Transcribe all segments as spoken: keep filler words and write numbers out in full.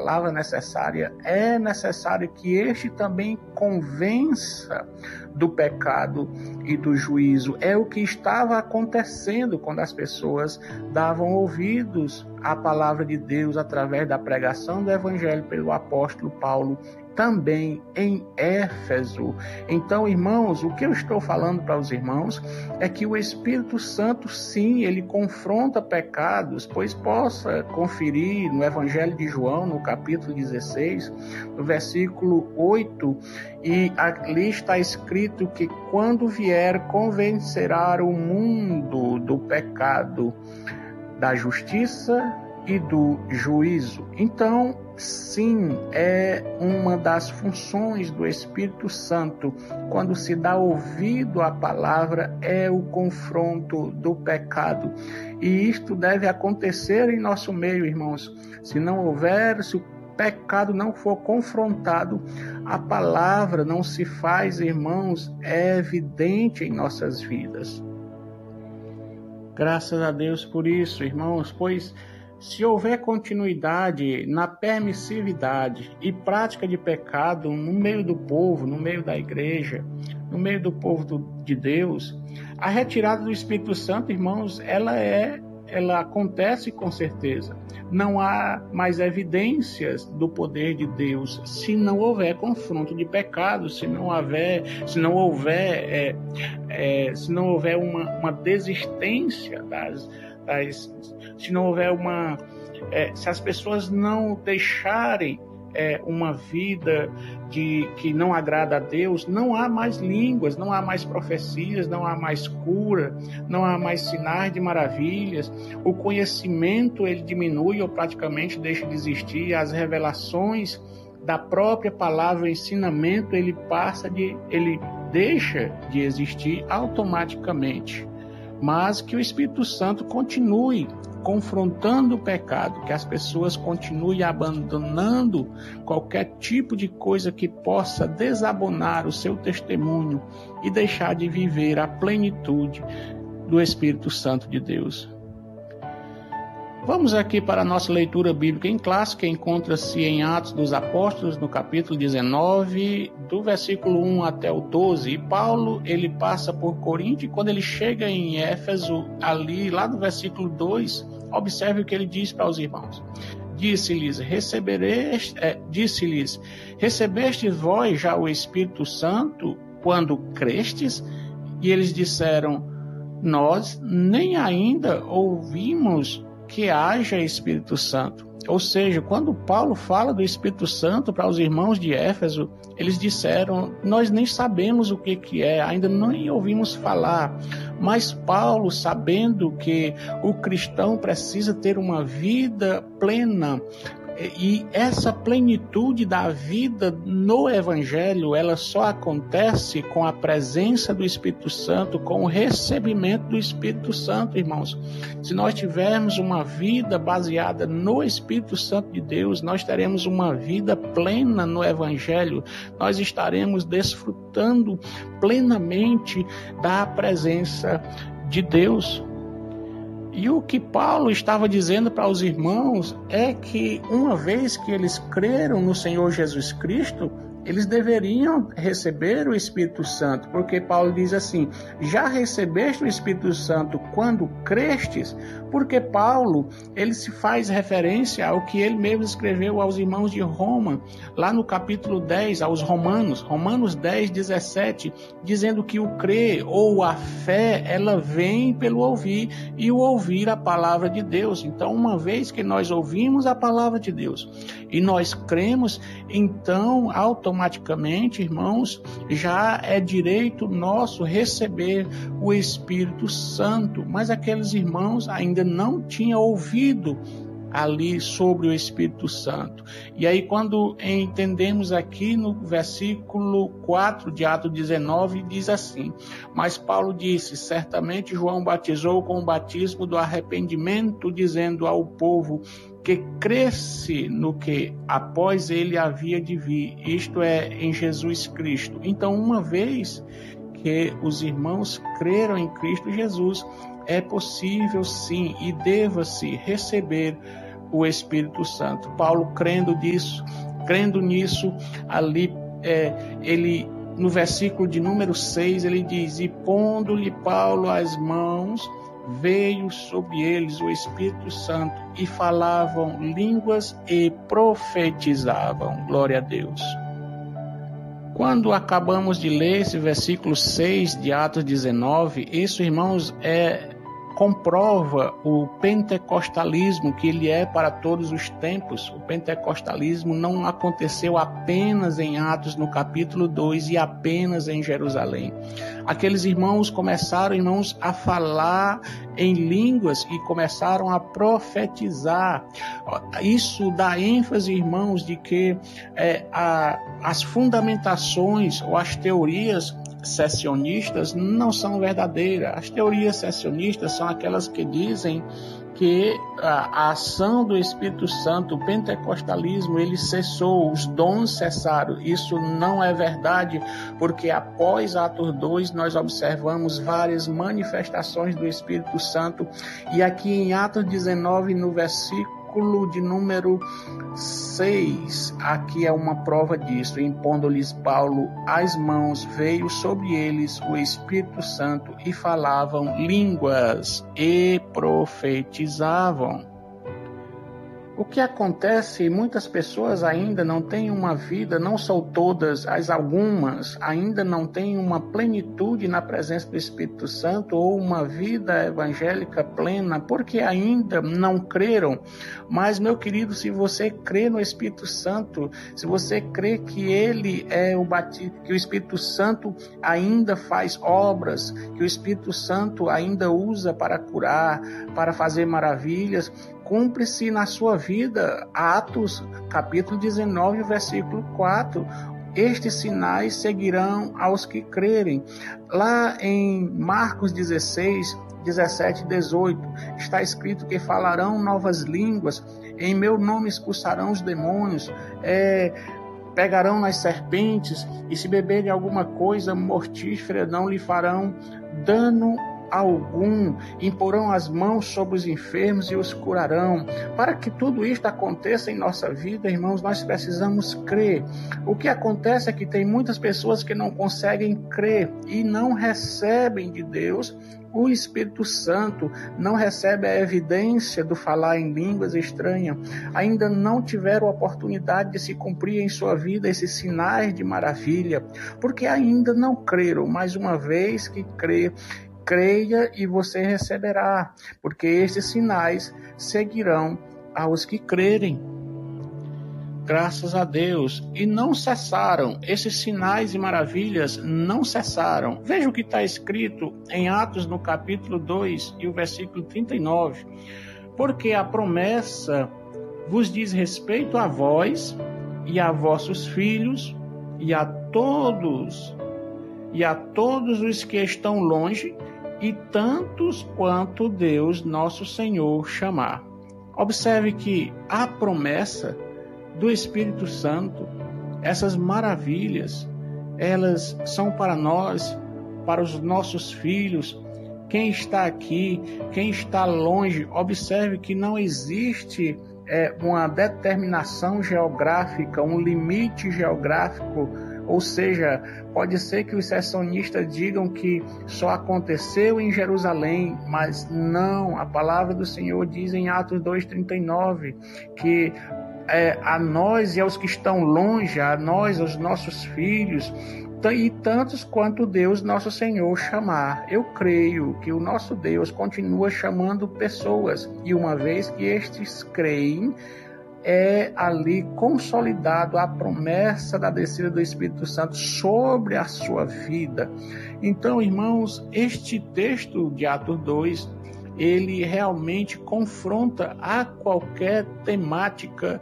palavra necessária, é necessário que este também convença do pecado e do juízo. É o que estava acontecendo quando as pessoas davam ouvidos à palavra de Deus através da pregação do Evangelho pelo apóstolo Paulo, também em Éfeso. Então, irmãos, o que eu estou falando para os irmãos é que o Espírito Santo, sim, ele confronta pecados, pois possa conferir no Evangelho de João, no capítulo dezesseis, no versículo oito, e ali está escrito que quando vier convencerá o mundo do pecado, da justiça e do juízo. Então, sim, é uma das funções do Espírito Santo, quando se dá ouvido à palavra, é o confronto do pecado. E isto deve acontecer em nosso meio, irmãos. Se não houver, se o pecado não for confrontado, a palavra não se faz, irmãos, é evidente em nossas vidas. Graças a Deus por isso, irmãos, pois se houver continuidade na permissividade e prática de pecado no meio do povo, no meio da igreja, no meio do povo do, de Deus, a retirada do Espírito Santo, irmãos, ela é, ela acontece com certeza. Não há mais evidências do poder de Deus se não houver confronto de pecado, se não houver, se não houver, é, é, se não houver uma, uma desistência das Das, se não houver uma, é, se as pessoas não deixarem é, uma vida de, que não agrada a Deus, não há mais línguas, não há mais profecias, não há mais cura, não há mais sinais de maravilhas, o conhecimento ele diminui ou praticamente deixa de existir, as revelações da própria palavra, o ensinamento ele passa de, ele deixa de existir automaticamente. Mas que o Espírito Santo continue confrontando o pecado, que as pessoas continuem abandonando qualquer tipo de coisa que possa desabonar o seu testemunho e deixar de viver a plenitude do Espírito Santo de Deus. Vamos aqui para a nossa leitura bíblica em classe, que encontra-se em Atos dos Apóstolos, no capítulo dezenove, do versículo um até o doze. E Paulo, ele passa por Corinto, e quando ele chega em Éfeso, ali, lá no versículo dois, observe o que ele diz para os irmãos. Disse-lhes, recebereis, é, disse-lhes, recebestes vós já o Espírito Santo quando crestes? E eles disseram, nós nem ainda ouvimos que haja Espírito Santo. Ou seja, quando Paulo fala do Espírito Santo para os irmãos de Éfeso, eles disseram, nós nem sabemos o que, que é, ainda nem ouvimos falar. Mas Paulo, sabendo que o cristão precisa ter uma vida plena, e essa plenitude da vida no Evangelho, ela só acontece com a presença do Espírito Santo, com o recebimento do Espírito Santo, irmãos. Se nós tivermos uma vida baseada no Espírito Santo de Deus, nós teremos uma vida plena no Evangelho, nós estaremos desfrutando plenamente da presença de Deus. E o que Paulo estava dizendo para os irmãos é que uma vez que eles creram no Senhor Jesus Cristo, eles deveriam receber o Espírito Santo, porque Paulo diz assim, já recebeste o Espírito Santo quando crestes? Porque Paulo, ele se faz referência ao que ele mesmo escreveu aos irmãos de Roma, lá no capítulo dez, aos Romanos, Romanos dez, dezessete, dizendo que o crer ou a fé, ela vem pelo ouvir, e o ouvir a palavra de Deus. Então, uma vez que nós ouvimos a palavra de Deus, e nós cremos, então, automaticamente, irmãos, já é direito nosso receber o Espírito Santo. Mas aqueles irmãos ainda não tinham ouvido ali sobre o Espírito Santo. E aí, quando entendemos aqui no versículo quatro de Atos dezenove, diz assim, mas Paulo disse, certamente João batizou com o batismo do arrependimento, dizendo ao povo que cresce no que após ele havia de vir, isto é, em Jesus Cristo. Então, uma vez que os irmãos creram em Cristo Jesus, é possível sim e deva-se receber o Espírito Santo. Paulo, crendo disso, crendo nisso, ali é, ele, no versículo de número seis, ele diz: e pondo-lhe Paulo as mãos, veio sobre eles o Espírito Santo, e falavam línguas e profetizavam. Glória a Deus. Quando acabamos de ler esse versículo seis de Atos dezenove, isso, irmãos, é, comprova o pentecostalismo, que ele é para todos os tempos. O pentecostalismo não aconteceu apenas em Atos, no capítulo dois, e apenas em Jerusalém. Aqueles irmãos começaram, irmãos, a falar em línguas e começaram a profetizar. Isso dá ênfase, irmãos, de que é, a, as fundamentações ou as teorias secessionistas não são verdadeiras. As teorias secessionistas são aquelas que dizem que a, a ação do Espírito Santo, o pentecostalismo, ele cessou, os dons cessaram. Isso não é verdade, porque após Atos dois nós observamos várias manifestações do Espírito Santo, e aqui em Atos dezenove, no versículo de número seis, aqui é uma prova disso. Impondo-lhes Paulo as mãos, veio sobre eles o Espírito Santo, e falavam línguas e profetizavam. O que acontece, muitas pessoas ainda não têm uma vida, não são todas, as algumas, ainda não têm uma plenitude na presença do Espírito Santo, ou uma vida evangélica plena, porque ainda não creram. Mas, meu querido, se você crê no Espírito Santo, se você crê que ele é o batismo, que o Espírito Santo ainda faz obras, que o Espírito Santo ainda usa para curar, para fazer maravilhas, cumpre-se na sua vida Atos, capítulo dezenove, versículo quatro. Estes sinais seguirão aos que crerem. Lá em Marcos dezesseis, dezessete e dezoito, está escrito que falarão novas línguas, em meu nome expulsarão os demônios, é, pegarão nas serpentes, e se beberem alguma coisa mortífera não lhe farão dano algum, imporão as mãos sobre os enfermos e os curarão. Para que tudo isto aconteça em nossa vida, irmãos, nós precisamos crer. O que acontece é que tem muitas pessoas que não conseguem crer e não recebem de Deus o Espírito Santo, não recebe a evidência do falar em línguas estranhas, ainda não tiveram a oportunidade de se cumprir em sua vida esses sinais de maravilha, porque ainda não creram. Mais uma vez que crê, creia e você receberá, porque estes sinais seguirão aos que crerem. Graças a Deus. E não cessaram, esses sinais e maravilhas não cessaram. Veja o que está escrito em Atos, no capítulo dois, e o versículo trinta e nove. Porque a promessa vos diz respeito a vós e a vossos filhos e a todos, e a todos os que estão longe, e tantos quanto Deus nosso Senhor chamar. Observe que a promessa do Espírito Santo, essas maravilhas, elas são para nós, para os nossos filhos. Quem está aqui, quem está longe, observe que não existe é, uma determinação geográfica, um limite geográfico. Ou seja, pode ser que os secessionistas digam que só aconteceu em Jerusalém, mas não. A palavra do Senhor diz em Atos dois, trinta e nove, que é, a nós e aos que estão longe, a nós, aos nossos filhos, e tantos quanto Deus nosso Senhor chamar. Eu creio que o nosso Deus continua chamando pessoas, e uma vez que estes creem, é ali consolidado a promessa da descida do Espírito Santo sobre a sua vida. Então, irmãos, este texto de Atos dois, ele realmente confronta a qualquer temática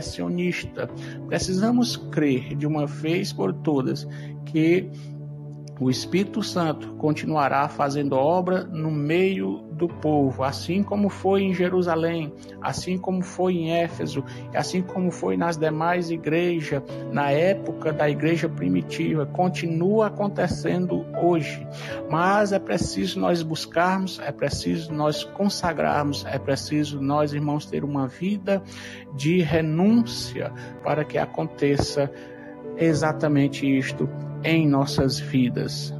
secessionista. Precisamos crer de uma vez por todas que o Espírito Santo continuará fazendo obra no meio do povo, assim como foi em Jerusalém, assim como foi em Éfeso, assim como foi nas demais igrejas, na época da igreja primitiva, continua acontecendo hoje. Mas é preciso nós buscarmos, é preciso nós consagrarmos, é preciso nós, irmãos, ter uma vida de renúncia para que aconteça exatamente isto em nossas vidas.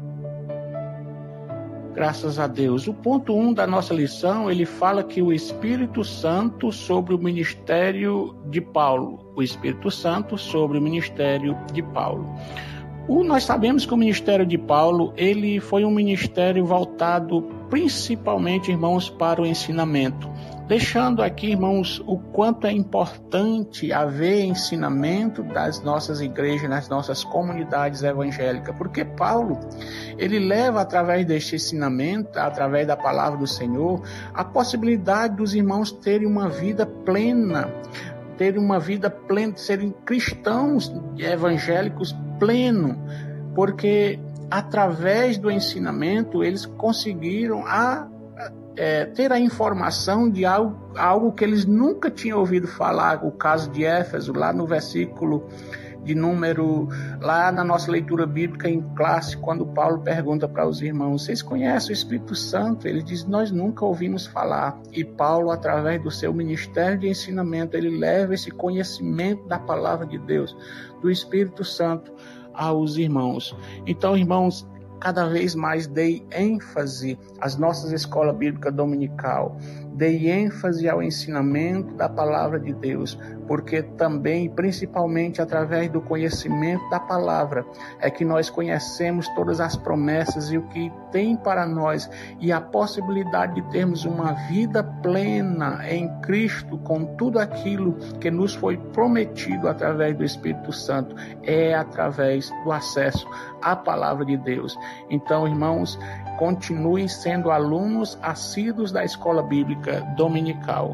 Graças a Deus. O ponto um da nossa lição, ele fala que o Espírito Santo sobre o ministério de Paulo. O Espírito Santo sobre o ministério de Paulo. O, nós sabemos que o ministério de Paulo, ele foi um ministério voltado principalmente, irmãos, para o ensinamento. Deixando aqui, irmãos, o quanto é importante haver ensinamento das nossas igrejas, nas nossas comunidades evangélicas, porque Paulo, ele leva através deste ensinamento, através da palavra do Senhor, a possibilidade dos irmãos terem uma vida plena, terem uma vida plena, serem cristãos evangélicos plenos, porque através do ensinamento eles conseguiram a É, ter a informação de algo, algo que eles nunca tinham ouvido falar, o caso de Éfeso, lá no versículo de número, lá na nossa leitura bíblica em classe, quando Paulo pergunta para os irmãos, vocês conhecem o Espírito Santo? Ele diz, nós nunca ouvimos falar. E Paulo, através do seu ministério de ensinamento, ele leva esse conhecimento da palavra de Deus, do Espírito Santo, aos irmãos. Então, irmãos, cada vez mais dei ênfase às nossas escolas bíblicas dominical, dei ênfase ao ensinamento da palavra de Deus, porque também, principalmente através do conhecimento da palavra, é que nós conhecemos todas as promessas e o que tem para nós, e a possibilidade de termos uma vida plena em Cristo, com tudo aquilo que nos foi prometido através do Espírito Santo, é através do acesso à palavra de Deus. Então, irmãos, continuem sendo alunos assíduos da escola bíblica dominical.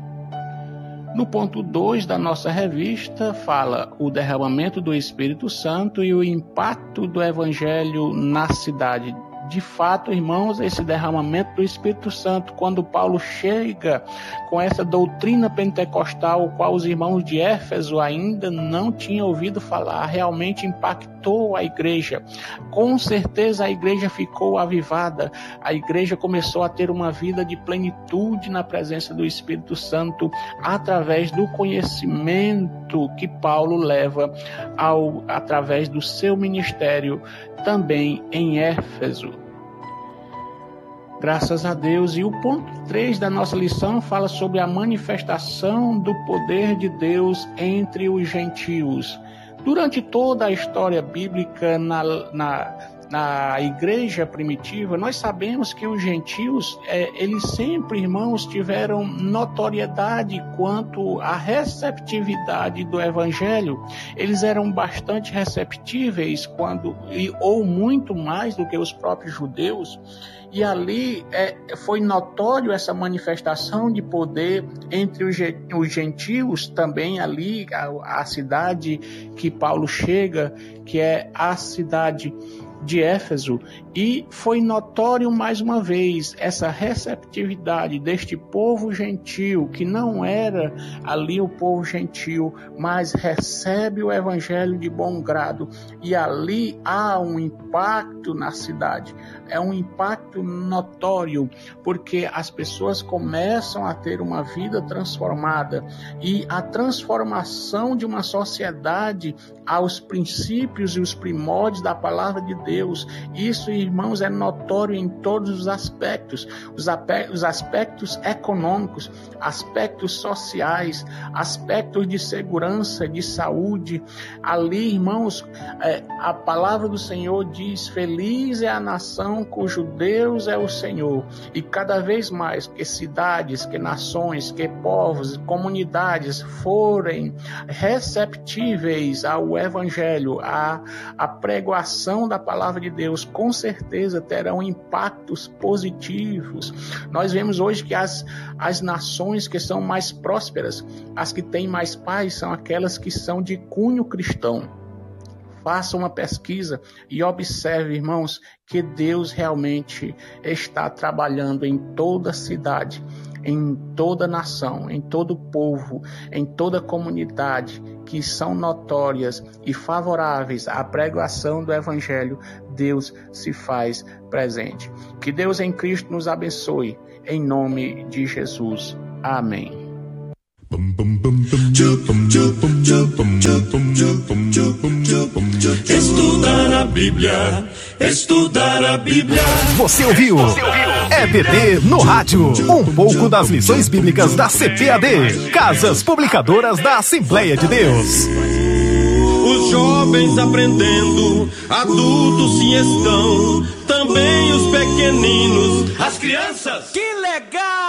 No ponto dois da nossa revista, fala o derramamento do Espírito Santo e o impacto do Evangelho na cidade. De fato, irmãos, esse derramamento do Espírito Santo, quando Paulo chega com essa doutrina pentecostal, o qual os irmãos de Éfeso ainda não tinham ouvido falar, realmente impactou a igreja. Com certeza a igreja ficou avivada, a igreja começou a ter uma vida de plenitude na presença do Espírito Santo, através do conhecimento que Paulo leva ao, através do seu ministério também em Éfeso. Graças a Deus. E o ponto três da nossa lição fala sobre a manifestação do poder de Deus entre os gentios. Durante toda a história bíblica, na, na, na igreja primitiva, nós sabemos que os gentios, é, eles sempre, irmãos, tiveram notoriedade quanto à receptividade do evangelho. Eles eram bastante receptíveis, quando, ou muito mais do que os próprios judeus. E ali é, foi notório essa manifestação de poder entre os, os gentios, também ali a, a cidade que Paulo chega, que é a cidade de Éfeso, e foi notório mais uma vez essa receptividade deste povo gentil, que não era ali o povo gentil, mas recebe o evangelho de bom grado, e ali há um impacto na cidade, é um impacto notório, porque as pessoas começam a ter uma vida transformada, e a transformação de uma sociedade aos princípios e os primórdios da palavra de Deus, isso, irmãos, é notório em todos os aspectos, os, os aspectos econômicos, aspectos sociais, aspectos de segurança, de saúde. Ali, irmãos, é, a palavra do Senhor diz, feliz é a nação cujo Deus é o Senhor. E cada vez mais que cidades, que nações, que povos, comunidades forem receptíveis ao evangelho, à, à pregoação da palavra de Deus, com certeza terão impactos positivos. Nós vemos hoje que as, as nações que são mais prósperas, as que têm mais paz, são aquelas que são de cunho cristão. faça uma pesquisa e observe, irmãos, que Deus realmente está trabalhando em toda cidade, em toda nação, em todo povo, em toda comunidade que são notórias e favoráveis à pregação do Evangelho. Deus se faz presente. Que Deus em Cristo nos abençoe, em nome de Jesus. Amém. Estudar a Bíblia, estudar a Bíblia. Você ouviu? Você ouviu? E B D no rádio. Um pouco das lições bíblicas da C P A D, Casas Publicadoras da Assembleia de Deus. Os jovens aprendendo, adultos sim estão, também os pequeninos, as crianças. Que legal!